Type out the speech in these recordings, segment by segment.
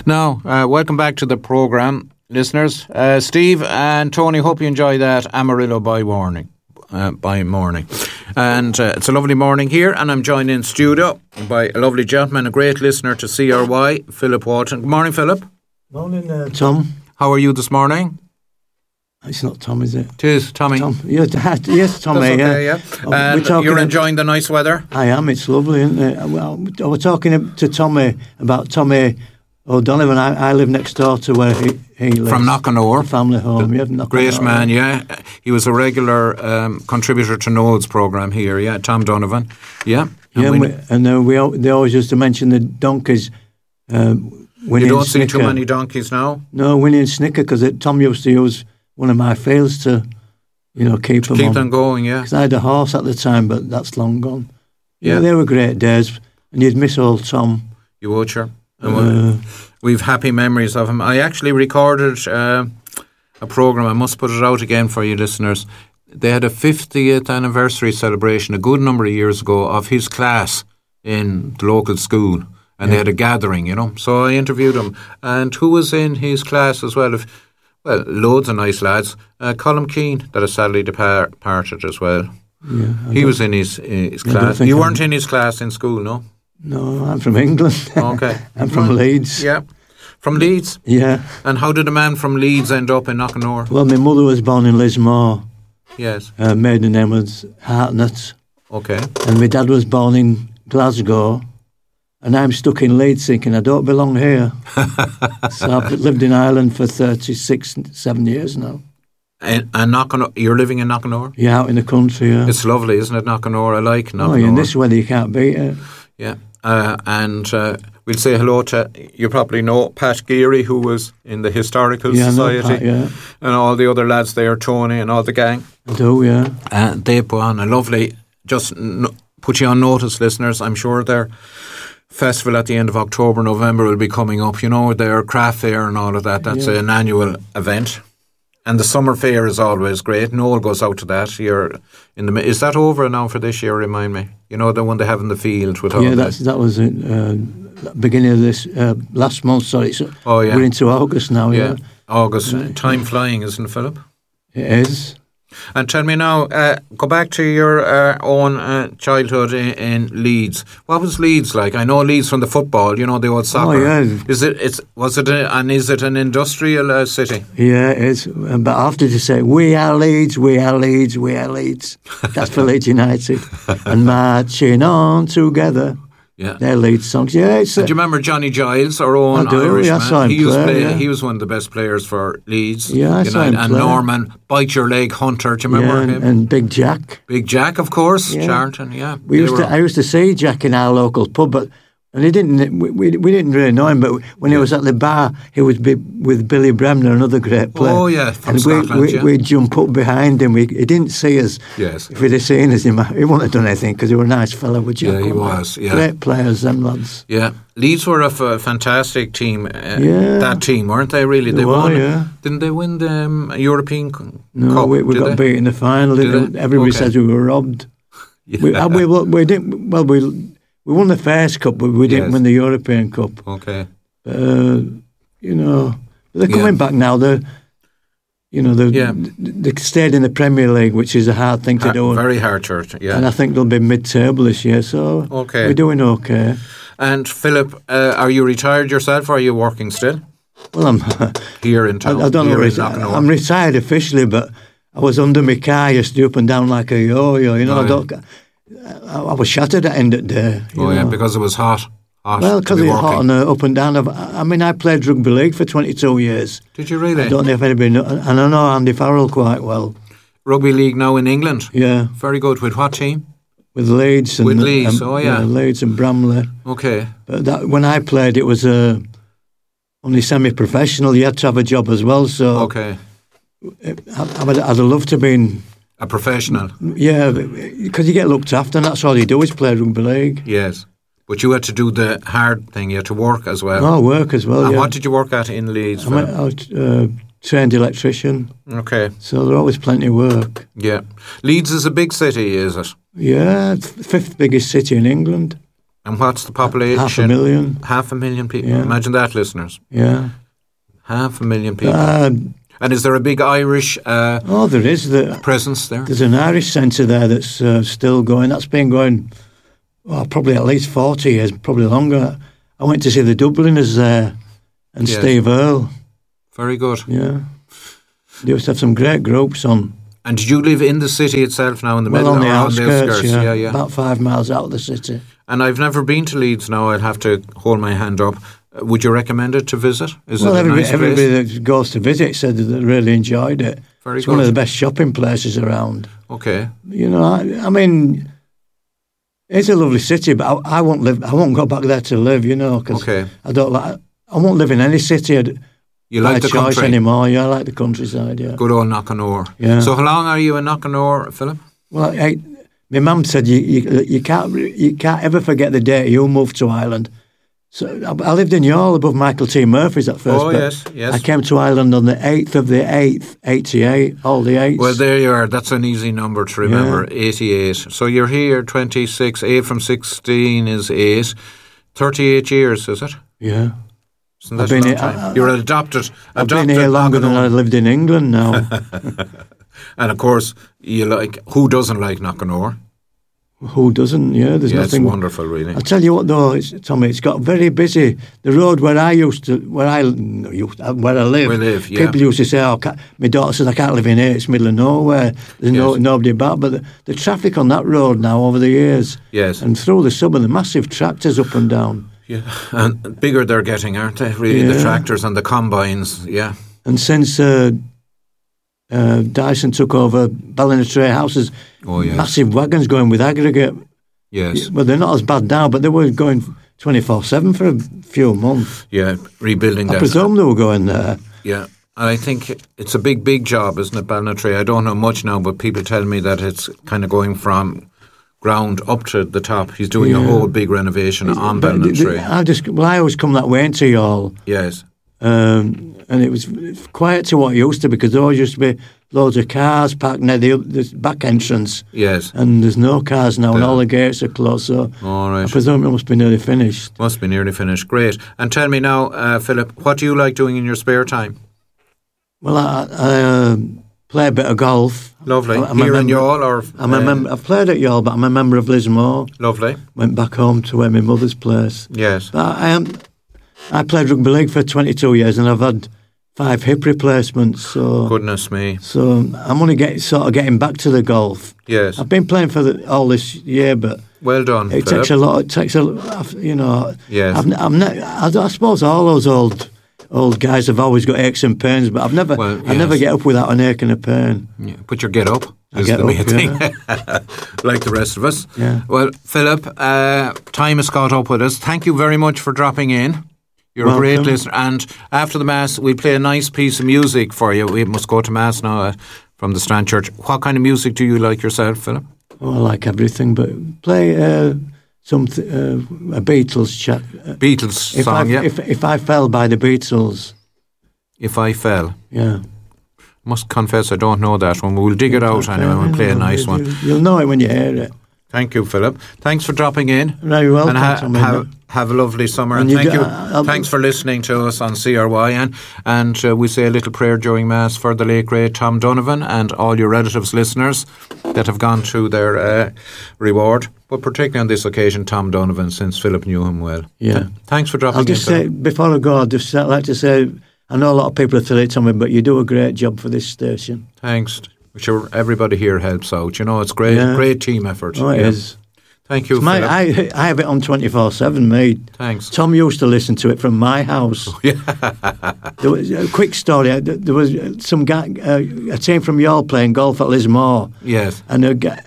Now, welcome back to the programme, listeners. Steve and Tony, hope you enjoy that Amarillo by morning. And it's a lovely morning here, and I'm joined in studio by a lovely gentleman, a great listener to CRY, Philip Walton. Good morning, Philip. Morning, Tom. How are you this morning? It's not Tom, is it? It is, Tommy. Tom. Yes, Tommy. Okay, yeah. And you're enjoying the nice weather? I am. It's lovely, isn't it? Well, we're talking to Tommy about Tommy O'Donovan. I live next door to where he lives. From Knockenour. Family home, Great man, yeah. He was a regular contributor to Noel's programme here, yeah. Tom Donovan, yeah. They always used to mention the donkeys. You don't see too many donkeys now? No, winning Snicker, because Tom used to use one of my fields to, keep them going, yeah. Because I had a horse at the time, but that's long gone. Yeah, they were great days, and you'd miss old Tom. You would, sure. We've happy memories of him. I actually recorded a programme. I must put it out again for you listeners. They had a 50th anniversary celebration a good number of years ago of his class in the local school, and they had a gathering, So I interviewed him. And who was in his class as well? Loads of nice lads. Colm Keane, that has sadly departed as well. Yeah, he was in his class. You weren't in his class in school, no? No, I'm from England. Okay. I'm from Leeds. Yeah. From Leeds? Yeah. And how did a man from Leeds end up in Knockenour? Well, my mother was born in Lismore. Yes. Her maiden name was Hartnett. Okay. And my dad was born in Glasgow. And I'm stuck in Leeds thinking I don't belong here. So I've lived in Ireland for 7 years now. And Knockenour, you're living in Knockenour? Yeah, out in the country, yeah. It's lovely, isn't it, Knockenour? I like Knockenour. Oh, in this weather you can't beat it. Yeah. And we'll say hello to, you probably know, Pat Geary, who was in the Historical Society. Pat, yeah. And all the other lads there, Tony and all the gang. I do, yeah. And they put on a lovely, put you on notice, listeners, I'm sure their festival at the end of October, November will be coming up. Their craft fair and all of that. That's an annual event. And the summer fair is always great. Noel goes out to that. Is that over now for this year? Remind me. The one they have in the field with all that. That was beginning of this last month. Sorry. So we're into August now. Yeah, August. Time flying, isn't it, Philip? It is. And tell me now, go back to your own childhood in Leeds. What was Leeds like? I know Leeds from the football, the old soccer. Oh, yeah. Is it an industrial city? Yeah, it is. But after to say, we are Leeds, we are Leeds, we are Leeds. That's for Leeds United. And marching on together. Yeah, their lead songs. Yeah, do you remember Johnny Giles, our own Irish man? I saw him He was one of the best players for Leeds. Yeah, I saw him and play. Norman, Bite Your Leg Hunter. Do you remember him? And Big Jack. Big Jack, of course. Yeah. Charlton. Yeah. I used to see Jack in our local pub, but. And he didn't. We didn't really know him, but when he was at the bar, he was with Billy Bremner, another great player. Oh yeah, from Scotland. We'd jump up behind him. He didn't see us. Yes. If he'd have seen us, he wouldn't have done anything because he was a nice fella. Would you? Yeah, he was. Yeah. Great players, them lads. Yeah, Leeds were a fantastic team. That team, weren't they? Really, they won. Yeah. Didn't they win the European Cup? No, we got beat in the final. Everybody says we were robbed. Yeah. We didn't. Well, we won the First Cup, but we didn't win the European Cup. Okay. They're coming back now. They stayed in the Premier League, which is a hard thing to do. Very hard, church. Yeah. And I think they'll be mid-table this year, so we're doing okay. And Philip, are you retired yourself, or are you working still? Well, I'm here in town. I don't know. I'm retired officially, but I was under my car. I used to do up and down like a yo-yo. I was shattered at the end of the day. Yeah, because it was hot. Well, because it was hot and up and down. I played rugby league for 22 years. Did you really? I don't know if anybody knows. And I know Andy Farrell quite well. Rugby league now in England? Yeah. Very good. With what team? With Leeds. With Leeds, Leeds and Bramley. Okay. But when I played, it was only semi-professional. You had to have a job as well, so... Okay. I'd have loved to be a professional. Yeah, because you get looked after, and that's all you do is play rugby league. Yes. But you had to do the hard thing. You had to work as well. Oh, work as well, and what did you work at in Leeds? I was trained electrician. Okay. So there's always plenty of work. Yeah. Leeds is a big city, is it? Yeah, fifth biggest city in England. And what's the population? 500,000. 500,000 people. Yeah. Imagine that, listeners. Yeah. 500,000 people. And is there a big Irish there is. presence there? There's an Irish centre there that's still going. That's been going, probably at least 40 years, probably longer. I went to see the Dubliners there and Yes. Steve Earle. Very good. Yeah. They used to have some great groups on. And did you live in the city itself now, in the middle On the or outskirts, Yeah. about 5 miles out of the city. And I've never been to Leeds now. I'll have to hold my hand up. Would you recommend it to visit? Is it a nice everybody place? that goes to visit said that they really enjoyed it. Very It's good. one of the best shopping places around. Okay. You know, I mean, it's a lovely city, but I won't live. I won't go back there to live. You know, because Okay. I don't like. I won't live in any city You by like the choice country? anymore. Yeah, I like the countryside. Yeah. Good old Knockanore. Yeah. So how long are you in Knockanore, Philip? Well, my mum said you can't ever forget the day you moved to Ireland. So I lived in Youghal above Michael T. Murphy's at first. Oh, but yes, yes. I came to Ireland on the 8th of the 8th, 88, all the 8s. Well, there you are. That's an easy number to remember, 88. So you're here 26, 8 from 16 is 8. 38 years, is it? Yeah. Isn't that I've been a long here- time? You're adopted. I've been here longer than I lived in England now. And of course, who doesn't like Knockanore? Who doesn't? Yeah, there's Yeah, nothing. it's wonderful, really. I'll tell you what, though, Tommy, it's got very busy. The road where I live, We live, yeah. people used to say, my daughter says, I can't live in here, it's middle of nowhere. There's Yes. nobody about. But the traffic on that road now over the years, Yes. and through the summer, the massive tractors up and down. Yeah, and bigger they're getting, aren't they? Really, the Yeah. tractors and the combines, yeah. And since Dyson took over Ballinatray houses, Oh, yes. massive wagons going with aggregate. Yes. Well, they're not as bad now, but they were going 24/7 for a few months. Yeah, rebuilding I that. presume they were going there. Yeah, and I think it's a big job, isn't it, Ballinatray? I don't know much now, but people tell me that it's kind of going from ground up to the top. He's doing a whole big renovation on But Ballinatray. I always come that way into Youghal, Yes. and it was quiet to what it used to, because there always used to be loads of cars parked near the back entrance, Yes. and there's no cars now, and all the gates are closed. So All I right. presume it must be nearly finished. Must be nearly finished. Great. And tell me now, Philip, what do you like doing in your spare time? Well, I play a bit of golf. Lovely. I'm a Here in member- Youghal, or I'm a member. I've played at Youghal, but I'm a member of Lismore. Lovely. Went back home to where my mother's place. Yes. But I played rugby league for 22 years, and I've had 5 hip replacements. So Goodness me. I'm only getting back to the golf. Yes. I've been playing for all this year, but Well done, it Philip. takes a lot. It takes you know. Yes. I suppose all those old guys have always got aches and pains, but I never yes. get up without an ache and a pain. Yeah, but you get up. I Is get the main up, thing. Like the rest of us. Yeah. Well, Philip, time has caught up with us. Thank you very much for dropping in. You're Welcome. a great listener. And after the Mass, we'll play a nice piece of music for you. We must go to Mass now from the Strand Church. What kind of music do you like yourself, Philip? Oh, I like everything, but play something a Beatles chat. Beatles If song, yeah. if I Fell by the Beatles, If I Fell. yeah. Must confess I don't know that one. We'll dig it out anyway and play a nice one. You'll know it when you hear it. Thank you, Philip. Thanks for dropping in. Very welcome, And Tommy. have a lovely summer. And And you thank do- you. Thanks for listening to us on CRY. And we say a little prayer during Mass for the late great Tom Donovan and all your relatives, listeners that have gone through their reward. But particularly on this occasion, Tom Donovan, since Philip knew him well. Yeah. Thanks for dropping I'll just in. say, Philip. before I go, I'd just like to say, I know a lot of people have said it to me, but you do a great job for this station. Thanks. I'm sure everybody here helps out. You know, it's great, Yeah. great team effort. Oh, it Yeah. is. Thank you, It's Philip. I have it on 24/7, me. Thanks. Tom used to listen to it from my house. There was a quick story. There was some guy, a team from Youghal playing golf at Lismore, Yes, and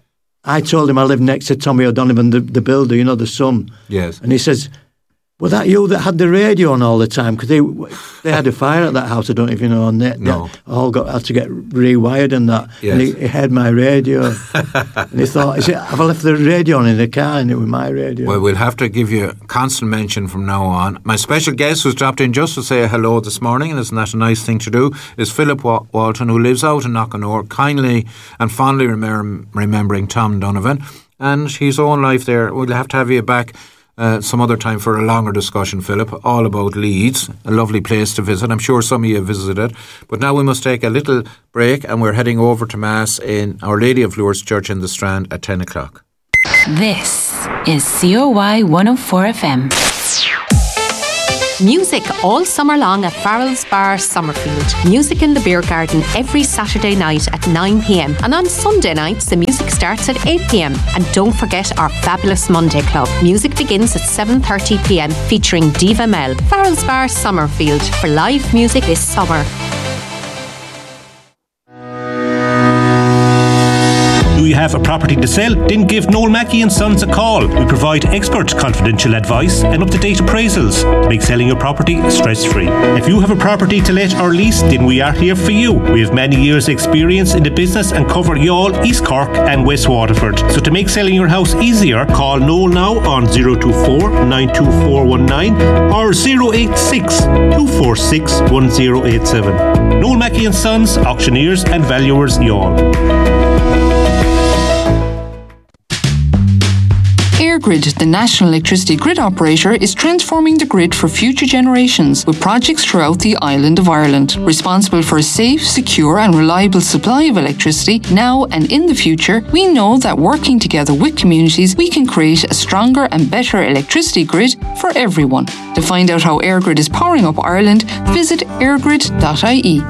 I told him I lived next to Tommy O'Donovan, the builder, you know, the son. yes. And he says, "Was that you that had the radio on all the time?" Because they had a fire at that house. I don't know if you know. And they No. all had to get rewired and that. And Yes. he had my radio, and he thought, "Have I left the radio on in the car?" And it was my radio. Well, we'll have to give you constant mention from now on. My special guest who's dropped in just to say hello this morning, and isn't that a nice thing to do, is Philip Walton, who lives out in Knockanore, kindly and fondly remembering Tom Donovan and his own life there. We'll have to have you back some other time for a longer discussion, Philip, all about Leeds, a lovely place to visit. I'm sure some of you have visited. But now we must take a little break, and we're heading over to Mass in Our Lady of Lourdes Church in the Strand at 10 o'clock. This is COY 104 FM. Music all summer long at Farrell's Bar, Summerfield. Music in the beer garden every Saturday night at 9 p.m. And on Sunday nights, the music starts at 8 p.m. And don't forget our fabulous Monday Club. Music begins at 7:30 p.m. featuring Diva Mel. Farrell's Bar, Summerfield for live music this summer. Do you have a property to sell? Then give Noel Mackey & Sons a call. We provide expert confidential advice and up-to-date appraisals to make selling your property stress-free. If you have a property to let or lease, then we are here for you. We have many years' experience in the business and cover Youghal, East Cork and West Waterford. So to make selling your house easier, call Noel now on 024 92419 or 086 246 1087. Noel Mackey & Sons, auctioneers and valuers, Youghal. EirGrid, the national electricity grid operator, is transforming the grid for future generations with projects throughout the island of Ireland. Responsible for a safe, secure and reliable supply of electricity now and in the future, we know that working together with communities, we can create a stronger and better electricity grid for everyone. To find out how EirGrid is powering up Ireland, visit eirgrid.ie.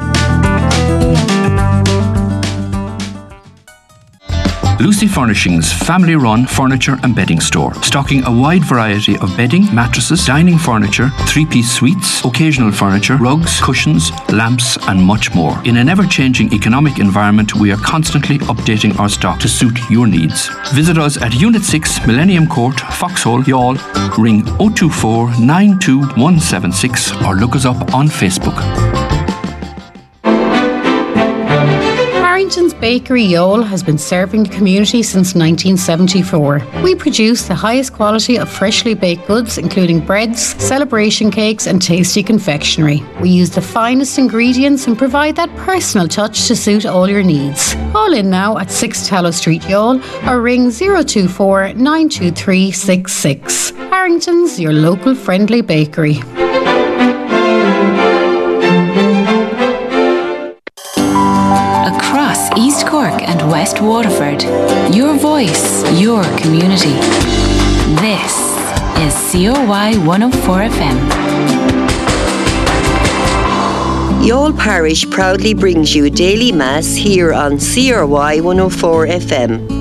Lucy Furnishings family-run furniture and bedding store, stocking a wide variety of bedding, mattresses, dining furniture, three-piece suites, occasional furniture, rugs, cushions, lamps and much more. In an ever-changing economic environment, we are constantly updating our stock to suit your needs. Visit us at Unit 6, Millennium Court, Foxhole, Youghal, ring 024 92176 or look us up on Facebook. Harrington's Bakery Youghal has been serving the community since 1974. We produce the highest quality of freshly baked goods, including breads, celebration cakes and tasty confectionery. We use the finest ingredients and provide that personal touch to suit all your needs. Call in now at 6 Tallow Street, Youghal, or ring 024 923 66. Harrington's, your local friendly bakery. Across East Cork and West Waterford, your voice, your community. This is COY 104 FM. Youghal Parish proudly brings you daily mass here on CRY 104 FM.